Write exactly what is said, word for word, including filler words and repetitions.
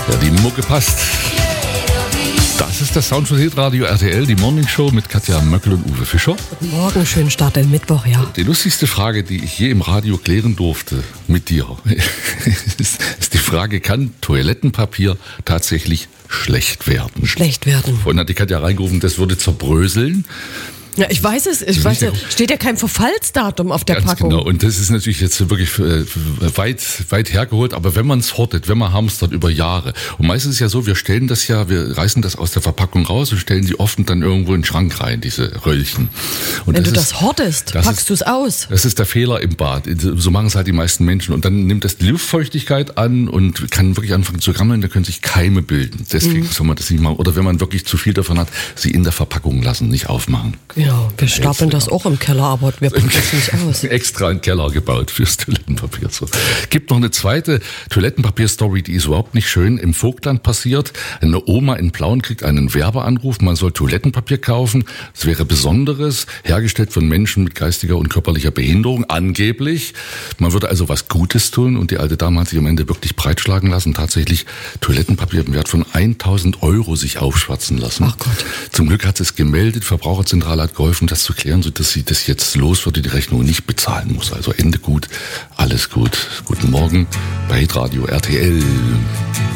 Ja, die Mucke passt. Das ist das Sound von Hitradio R T L, die Morning Show mit Katja Möckel und Uwe Fischer. Guten Morgen, schönen Start in Mittwoch, ja. Die lustigste Frage, die ich je im Radio klären durfte mit dir, ist, ist die Frage, kann Toilettenpapier tatsächlich schlecht werden? Schlecht werden. Vorhin hat die Katja reingerufen, das würde zerbröseln. Ja, ich weiß es, ich weiß ja, steht ja kein Verfallsdatum auf der Ganz Packung. Genau, und das ist natürlich jetzt wirklich äh, weit, weit hergeholt, aber wenn man es hortet, wenn man hamstert über Jahre, und meistens ist es ja so, wir stellen das ja, wir reißen das aus der Verpackung raus und stellen sie offen dann irgendwo in den Schrank rein, diese Röllchen. Und wenn das du ist, das hortest, das packst du es aus. Das ist der Fehler im Bad, so machen es halt die meisten Menschen, und dann nimmt das die Luftfeuchtigkeit an und kann wirklich anfangen zu rammeln, da können sich Keime bilden, deswegen mhm. soll man das nicht machen, oder wenn man wirklich zu viel davon hat, sie in der Verpackung lassen, nicht aufmachen. Genau, wir stapeln das auch im Keller, aber wir packen das nicht aus. Extra einen Keller gebaut fürs Toilettenpapier. So. Gibt noch eine zweite Toilettenpapier-Story, die ist überhaupt nicht schön. Im Vogtland passiert, eine Oma in Plauen kriegt einen Werbeanruf, man soll Toilettenpapier kaufen. Es wäre Besonderes, hergestellt von Menschen mit geistiger und körperlicher Behinderung, angeblich. Man würde also was Gutes tun, und die alte Dame hat sich am Ende wirklich breitschlagen lassen, tatsächlich Toilettenpapier im Wert von tausend Euro sich aufschwatzen lassen. Ach Gott. Zum Glück hat sie es gemeldet, Verbraucherzentrale hat geholfen, das zu klären, sodass sie das jetzt los wird, die Rechnung nicht bezahlen muss. Also Ende gut, alles gut. Guten Morgen bei Hitradio R T L.